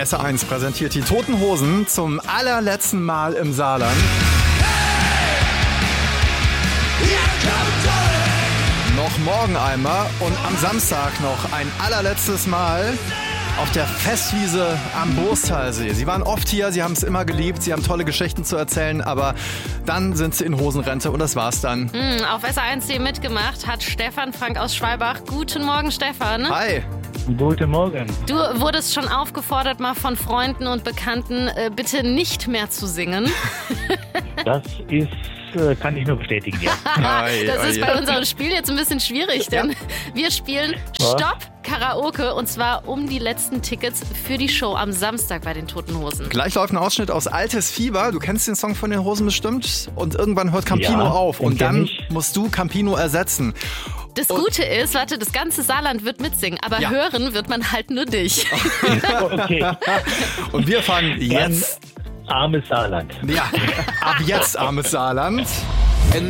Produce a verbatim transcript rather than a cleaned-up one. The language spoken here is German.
S R eins präsentiert die Toten Hosen zum allerletzten Mal im Saarland. Noch morgen einmal und am Samstag noch ein allerletztes Mal auf der Festwiese am Boostalsee. Sie waren oft hier, Sie haben es immer geliebt, Sie haben tolle Geschichten zu erzählen, aber dann sind Sie in Hosenrente und das war's dann. Mm, auf S R eins punkt de mitgemacht hat Stefan Frank aus Schwalbach. Guten Morgen, Stefan. Hi. Guten Morgen. Du wurdest schon aufgefordert, mal von Freunden und Bekannten, äh, bitte nicht mehr zu singen. Das ist, äh, kann ich nur bestätigen, ja. Das ist bei unserem Spiel jetzt ein bisschen schwierig, denn wir spielen Stopp Karaoke und zwar um die letzten Tickets für die Show am Samstag bei den Toten Hosen. Gleich läuft ein Ausschnitt aus Altes Fieber. Du kennst den Song von den Hosen bestimmt. Und irgendwann hört Campino Ja, auf den und dann kenn ich. musst du Campino ersetzen. Das Gute ist, warte, das ganze Saarland wird mitsingen, aber Ja. hören wird man halt nur dich. Okay. Und wir fangen jetzt, Armes Saarland. ja, ab jetzt, armes Saarland.